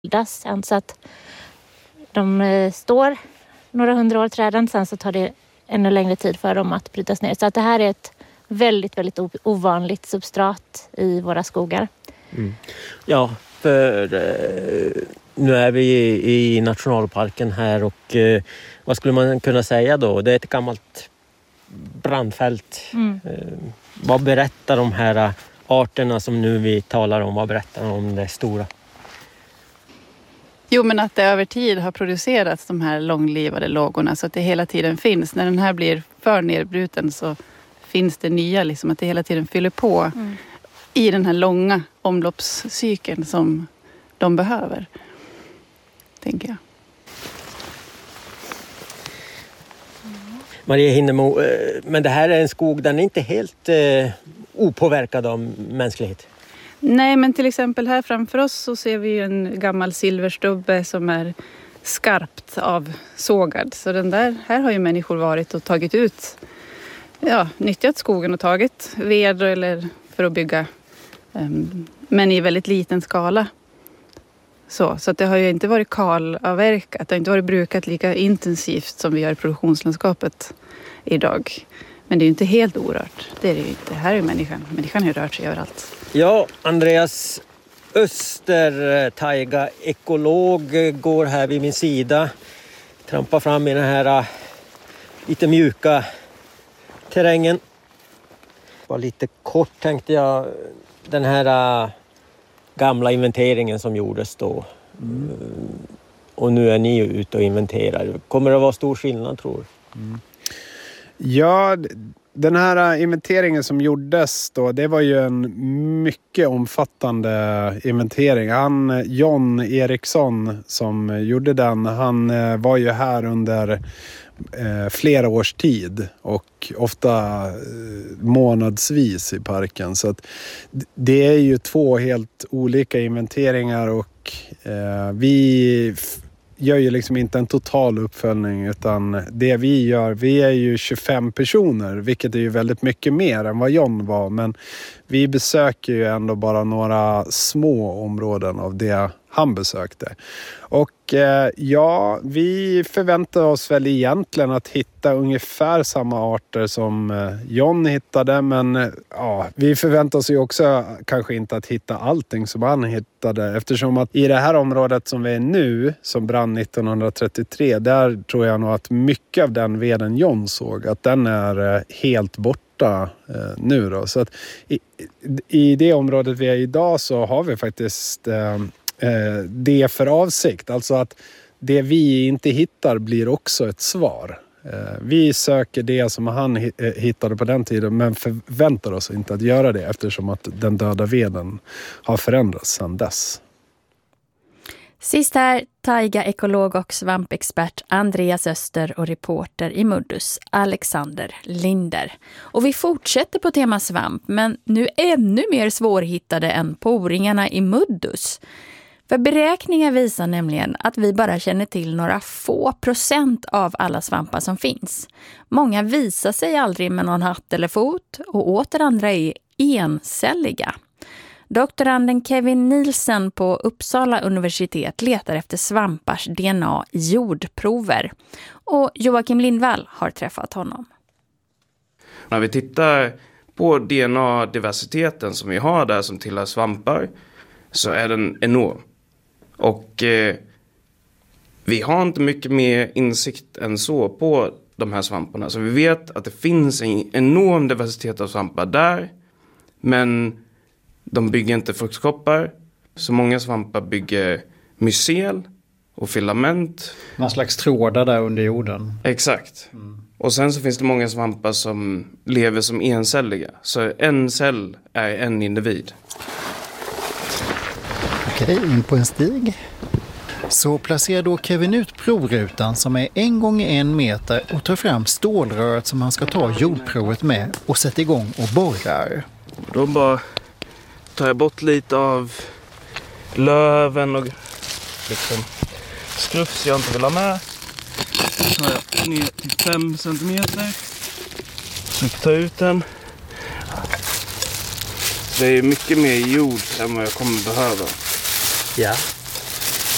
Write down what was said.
bildas. Så att de står några 100 år träden, sen så tar det ännu längre tid för dem att brytas ner. Så att det här är ett väldigt, väldigt ovanligt substrat i våra skogar. Mm. Ja, för nu är vi i nationalparken här och vad skulle man kunna säga då? Det är ett gammalt brandfält. Vad berättar de här arterna som nu vi talar om, vad berättar de om det stora? Jo, men att det över tid har producerats de här långlivade lågorna så att det hela tiden finns. När den här blir för nedbruten så finns det nya, liksom att det hela tiden fyller på i den här långa omloppscykeln som de behöver, tänker jag. Maria Hinnemo, men det här är en skog, den är inte helt opåverkad av mänsklighet. Nej, men till exempel här framför oss så ser vi ju en gammal silverstubbe som är skarpt avsågad. Så den där, här har ju människor varit och tagit ut, nyttjat skogen och tagit ved eller för att bygga, men i väldigt liten skala. Så att det har ju inte varit kalavverkat, det har inte varit brukat lika intensivt som vi gör i produktionslandskapet idag. Men det är ju inte helt orört, det är det ju inte. Här är ju människan har ju rört sig överallt. Ja, Andreas Öster, taiga-ekolog, går här vid min sida. Trampar fram i den här lite mjuka terrängen. Bara lite kort tänkte jag, den här gamla inventeringen som gjordes då. Och nu är ni ute och inventerar. Kommer det att vara stor skillnad, tror du? Ja, den här inventeringen som gjordes då, det var ju en mycket omfattande inventering. John Eriksson som gjorde den, han var ju här under flera års tid och ofta månadsvis i parken. Så att det är ju två helt olika inventeringar och vi gör ju liksom inte en total uppföljning, utan det vi gör, vi är ju 25 personer, vilket är ju väldigt mycket mer än vad John var, men vi besöker ju ändå bara några små områden av det han besökte. Och vi förväntar oss väl egentligen att hitta ungefär samma arter som John hittade, men vi förväntar oss ju också kanske inte att hitta allting som han hittade, eftersom att i det här området som vi är nu, som brann 1933, där tror jag nog att mycket av den veden John såg, att den är helt borta nu då. Så att i det området vi är idag så har vi faktiskt det för avsikt. Alltså att det vi inte hittar blir också ett svar. Vi söker det som han hittade på den tiden, men förväntar oss inte att göra det eftersom att den döda veden har förändrats sedan dess. Sist här, taiga-ekolog och svampexpert Andreas Öster och reporter i Muddus Alexander Linder. Och vi fortsätter på tema svamp, men nu ännu mer svårhittade än poringarna i Muddus. För beräkningar visar nämligen att vi bara känner till några få procent av alla svampar som finns. Många visar sig aldrig med någon hatt eller fot och åter andra är encelliga. Doktoranden Kevin Nielsen på Uppsala universitet letar efter svampars DNA i jordprover. Och Joakim Lindvall har träffat honom. När vi tittar på DNA-diversiteten som vi har där som tillhör svampar så är den enorm. Och vi har inte mycket mer insikt än så på de här svamparna. Så vi vet att det finns en enorm diversitet av svampar där. Men de bygger inte fruktkoppar. Så många svampar bygger mycel och filament. Någon slags trådar där under jorden. Exakt. Och sen så finns det många svampar som lever som encelliga. Så en cell är en individ. Okej, in på en stig. Så placerar då Kevin ut provrutan som är 1 gånger 1 meter och tar fram stålröret som han ska ta jordprovet med och sätter igång och borrar. Då bara tar jag bort lite av löven och liksom skrufs jag inte vill ha med. Så tar jag ner till 5 centimeter. Så tar jag ut den. Det är mycket mer jord än vad jag kommer behöva. Ja.